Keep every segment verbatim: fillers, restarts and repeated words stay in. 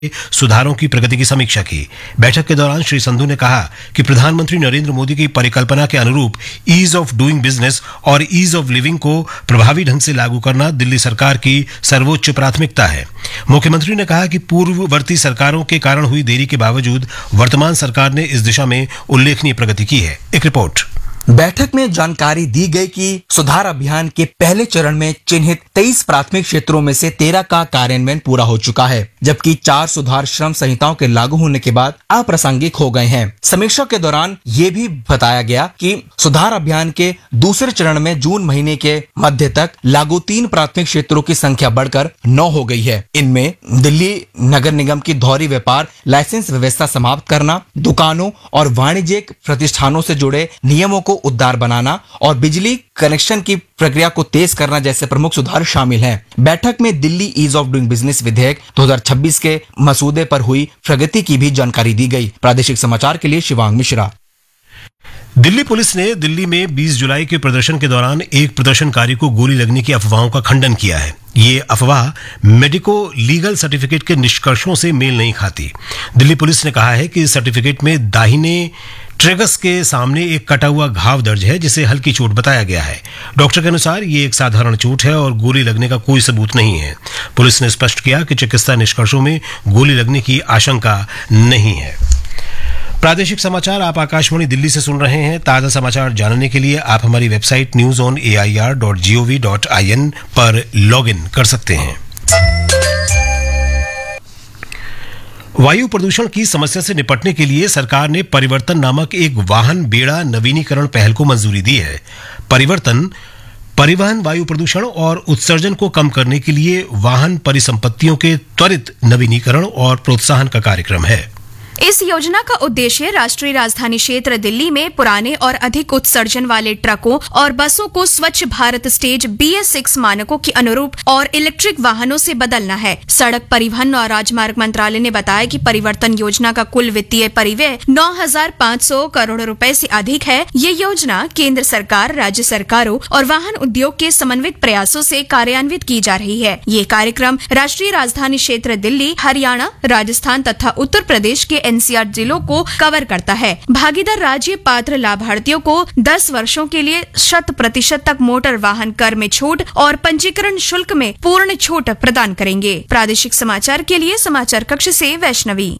सुधारों की प्रगति की समीक्षा की। बैठक के दौरान श्री संधू ने कहा कि प्रधानमंत्री नरेंद्र मोदी की परिकल्पना के अनुरूप ईज ऑफ डूइंग बिजनेस और ईज ऑफ लिविंग को प्रभावी ढंग से लागू करना दिल्ली सरकार की सर्वोच्च प्राथमिकता है। मुख्यमंत्री ने कहा कि पूर्ववर्ती सरकारों के कारण हुई देरी के बावजूद वर्तमान सरकार ने इस दिशा में उल्लेखनीय प्रगति की है। एक रिपोर्ट। बैठक में जानकारी दी गई कि सुधार अभियान के पहले चरण में चिन्हित तेईस प्राथमिक क्षेत्रों में से तेरह का कार्यान्वयन पूरा हो चुका है, जबकि चार सुधार श्रम संहिताओं के लागू होने के बाद अप्रासंगिक हो गए हैं। समीक्षा के दौरान ये भी बताया गया कि सुधार अभियान के दूसरे चरण में जून महीने के मध्य तक लागू तीन प्राथमिक क्षेत्रों की संख्या बढ़कर नौ हो गई है। इनमें दिल्ली नगर निगम की दोहरी व्यापार लाइसेंस व्यवस्था समाप्त करना, दुकानों और वाणिज्यिक प्रतिष्ठानों से जुड़े नियमों को उदार बनाना और बिजली कनेक्शन की प्रक्रिया को तेज करना जैसे प्रमुख सुधार शामिल हैं। बैठक में Delhi ease of doing business विधेयक दो हज़ार छब्बीस के मसूदे पर हुई प्रगति की भी जानकारी दी गई। प्रादेशिक समाचार के लिए शिवांग मिश्रा। दिल्ली पुलिस ने दिल्ली में बीस जुलाई के प्रदर्शन के दौरान एक प्रदर्शनकारी को गोली लगने की अफवाहों का खंडन किया है। ये अफवाह मेडिको लीगल सर्टिफिकेट के निष्कर्षों से मेल नहीं खाती। दिल्ली पुलिस ने कहा है कि इस सर्टिफिकेट में दाहिने ट्रेगस के सामने एक कटा हुआ घाव दर्ज है, जिसे हल्की चोट बताया गया है। डॉक्टर के अनुसार ये एक साधारण चोट है और गोली लगने का कोई सबूत नहीं है। पुलिस ने स्पष्ट किया कि चिकित्सा निष्कर्षों में गोली लगने की आशंका नहीं है। प्रादेशिक समाचार आप आकाशवाणी दिल्ली से सुन रहे हैं। ताजा समाचार जानने के लिए आप हमारी website news on A I R dot G O V dot I N पर लॉग इन कर सकते हैं। वायु प्रदूषण की समस्या से निपटने के लिए सरकार ने परिवर्तन नामक एक वाहन बेड़ा नवीनीकरण पहल को मंजूरी दी है। परिवर्तन परिवहन वायु प्रदूषण और उत्सर्जन को कम करने के लिए वाहन परिसंपत्तियों के त्वरित नवीनीकरण और प्रोत्साहन का कार्यक्रम है। इस योजना का उद्देश्य राष्ट्रीय राजधानी क्षेत्र दिल्ली में पुराने और अधिक उत्सर्जन वाले ट्रकों और बसों को स्वच्छ Bharat stage B S six मानकों के अनुरूप और इलेक्ट्रिक वाहनों से बदलना है। सड़क परिवहन और राजमार्ग मंत्रालय ने बताया कि परिवर्तन योजना का कुल वित्तीय परिव्यय नौ हजार पाँच सौ करोड़ रुपए से अधिक है। ये योजना केंद्र सरकार, राज्य सरकारों और वाहन उद्योग के समन्वित प्रयासों से कार्यान्वित की जा रही है। ये कार्यक्रम राष्ट्रीय राजधानी क्षेत्र दिल्ली, हरियाणा, राजस्थान तथा उत्तर प्रदेश के एन सी आर जिलों को कवर करता है। भागीदार राज्य पात्र लाभार्थियों को दस वर्षों के लिए शत प्रतिशत तक मोटर वाहन कर में छूट और पंजीकरण शुल्क में पूर्ण छूट प्रदान करेंगे। प्रादेशिक समाचार के लिए समाचार कक्ष से वैष्णवी।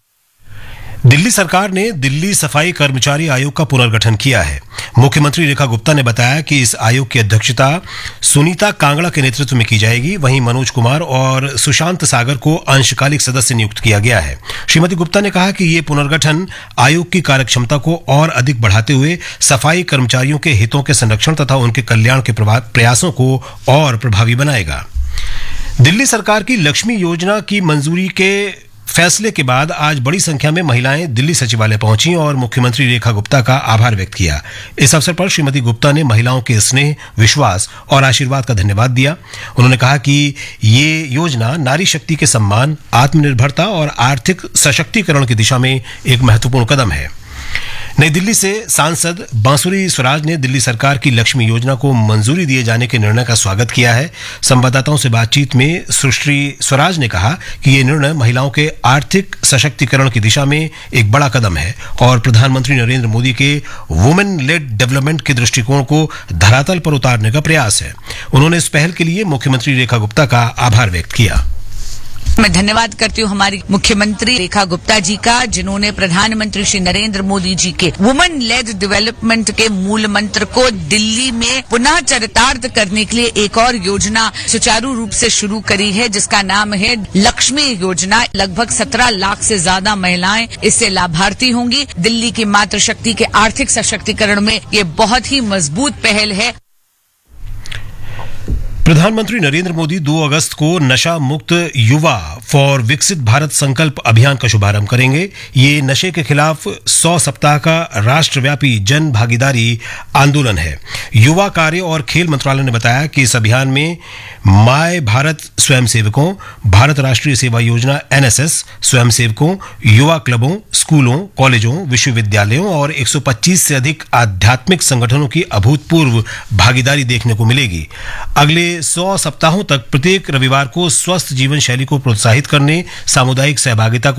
दिल्ली सरकार ने दिल्ली सफाई कर्मचारी आयोग का पुनर्गठन किया है। मुख्यमंत्री रेखा गुप्ता ने बताया कि इस आयोग की अध्यक्षता सुनीता कांगड़ा के नेतृत्व में की जाएगी। वहीं मनोज कुमार और सुशांत सागर को अंशकालिक सदस्य नियुक्त किया गया है। श्रीमती गुप्ता ने कहा कि ये पुनर्गठन आयोग की कार्यक्षमता को और अधिक बढ़ाते हुए सफाई कर्मचारियों के हितों के संरक्षण तथा उनके कल्याण के प्रयासों को और प्रभावी बनाएगा। दिल्ली सरकार की लक्ष्मी योजना की मंजूरी के फैसले के बाद आज बड़ी संख्या में महिलाएं दिल्ली सचिवालय पहुंची और मुख्यमंत्री रेखा गुप्ता का आभार व्यक्त किया। इस अवसर पर श्रीमती गुप्ता ने महिलाओं के स्नेह, विश्वास और आशीर्वाद का धन्यवाद दिया। उन्होंने कहा कि ये योजना नारी शक्ति के सम्मान, आत्मनिर्भरता और आर्थिक सशक्तिकरण की दिशा में एक महत्वपूर्ण कदम है। नई दिल्ली से सांसद बांसुरी स्वराज ने दिल्ली सरकार की लक्ष्मी योजना को मंजूरी दिए जाने के निर्णय का स्वागत किया है। संवाददाताओं से बातचीत में सुश्री स्वराज ने कहा कि ये निर्णय महिलाओं के आर्थिक सशक्तिकरण की दिशा में एक बड़ा कदम है और प्रधानमंत्री नरेंद्र मोदी के वुमेन लेड डेवलपमेंट के दृष्टिकोण को धरातल पर उतारने का प्रयास है। उन्होंने इस पहल के लिए मुख्यमंत्री रेखा गुप्ता का आभार व्यक्त किया। मैं धन्यवाद करती हूँ हमारी मुख्यमंत्री रेखा गुप्ता जी का, जिन्होंने प्रधानमंत्री श्री नरेंद्र मोदी जी के वुमेन लेड डेवलपमेंट के मूल मंत्र को दिल्ली में पुनः चरितार्थ करने के लिए एक और योजना सुचारू रूप से शुरू करी है, जिसका नाम है लक्ष्मी योजना। लगभग सत्रह लाख से ज्यादा महिलाएं इससे लाभार्थी होंगी। दिल्ली की मातृशक्ति के आर्थिक सशक्तिकरण में ये बहुत ही मजबूत पहल है। प्रधानमंत्री नरेंद्र मोदी दो अगस्त को नशा मुक्त युवा फॉर विकसित भारत संकल्प अभियान का शुभारंभ करेंगे। ये नशे के खिलाफ सौ सप्ताह का राष्ट्रव्यापी जन भागीदारी आंदोलन है। युवा कार्य और खेल मंत्रालय ने बताया कि इस अभियान में माय भारत स्वयंसेवकों, भारत राष्ट्रीय सेवा योजना एनएसएस स्वयंसेवकों, युवा क्लबों, स्कूलों, कॉलेजों, विश्वविद्यालयों और एक सौ पच्चीस से अधिक आध्यात्मिक संगठनों की अभूतपूर्व भागीदारी देखने को मिलेगी। अगले सौ सप्ताहों तक प्रत्येक रविवार को स्वस्थ जीवन शैली को प्रोत्साहित करने, सामुदायिक सहभागिता को